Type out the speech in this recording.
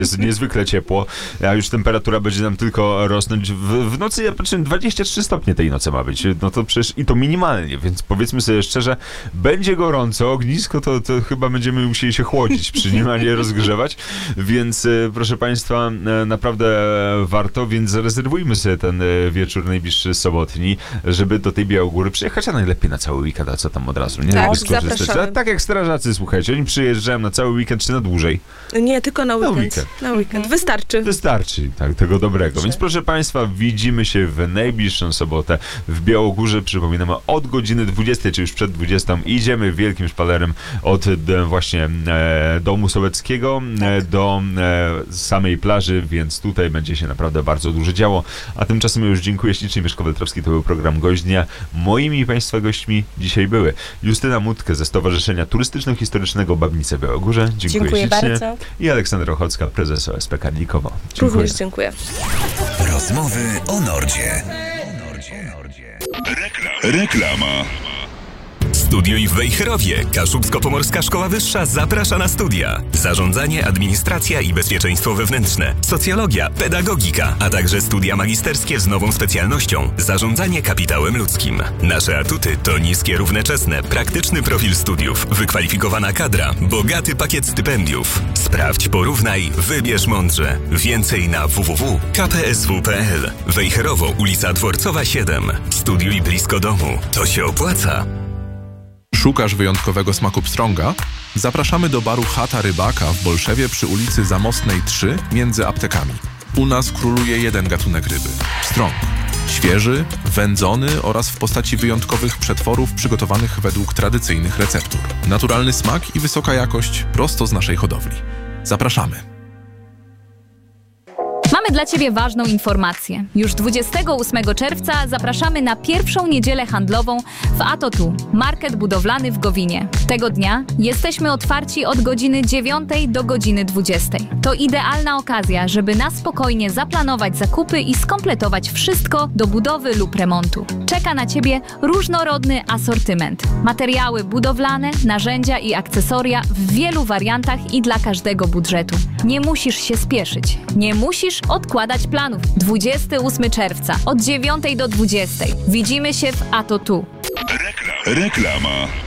Jest niezwykle ciepło, a już temperatura będzie nam tylko rosnąć. W nocy, ja patrzę, 23 stopnie tej nocy ma być. No to przecież i to minimalnie, więc powiedzmy sobie szczerze, będzie gorąco, ognisko to chyba będziemy musieli się chłodzić przy nim, a nie rozgrzewać, więc proszę Państwa, naprawdę warto, więc zarezerwujmy sobie ten wieczór najbliższy sobotni, żeby do tej Białogóry przyjechać, a najlepiej na cały weekend, a co tam od razu, nie? Tak, zapraszamy. Tak jak strażacy, słuchajcie, oni przyjeżdżają na cały weekend czy na dłużej? Nie, tylko na weekend. Na weekend. Wystarczy. Wystarczy, tak, tego dobrego. Więc proszę Państwa, widzimy się w najbliższą sobotę w Białogórze. Przypominamy, od godziny 20, czy już przed 20, idziemy wielkim szpalerem od właśnie domu sołeckiego do samej plaży, więc tutaj będzie się naprawdę bardzo dużo działo. A tymczasem już dziękuję ślicznie. Mieszko Wetrowski, to był program Gość Dnia. Moimi i Państwa gośćmi dzisiaj były Justyna Mutkę ze Stowarzyszenia Turystyczno-Historycznego Babnice w Białogórze. Dziękuję ślicznie. Bardzo. I Aleksandra Ochocka, prezes OSP Karnikowo. Również dziękuję. Rozmowy o Nordzie. Reklama. Studiuj w Wejherowie. Kaszubsko-Pomorska Szkoła Wyższa zaprasza na studia. Zarządzanie, administracja i bezpieczeństwo wewnętrzne. Socjologia, pedagogika, a także studia magisterskie z nową specjalnością. Zarządzanie kapitałem ludzkim. Nasze atuty to niskie, równoczesne, praktyczny profil studiów, wykwalifikowana kadra, bogaty pakiet stypendiów. Sprawdź, porównaj, wybierz mądrze. Więcej na www.kpsw.pl. Wejherowo, ulica Dworcowa 7. Studiuj blisko domu. To się opłaca. Szukasz wyjątkowego smaku pstrąga? Zapraszamy do baru Chata Rybaka w Bolszewie przy ulicy Zamostnej 3 między aptekami. U nas króluje jeden gatunek ryby – pstrąg. Świeży, wędzony oraz w postaci wyjątkowych przetworów przygotowanych według tradycyjnych receptur. Naturalny smak i wysoka jakość prosto z naszej hodowli. Zapraszamy. Mamy dla Ciebie ważną informację. Już 28 czerwca zapraszamy na pierwszą niedzielę handlową w ATO2, market budowlany w Gowinie. Tego dnia jesteśmy otwarci od godziny 9 do godziny 20. To idealna okazja, żeby na spokojnie zaplanować zakupy i skompletować wszystko do budowy lub remontu. Czeka na Ciebie różnorodny asortyment. Materiały budowlane, narzędzia i akcesoria w wielu wariantach i dla każdego budżetu. Nie musisz się spieszyć. Nie musisz odkładać planów. 28 czerwca od 9 do 20. Widzimy się w ATO2. Reklama.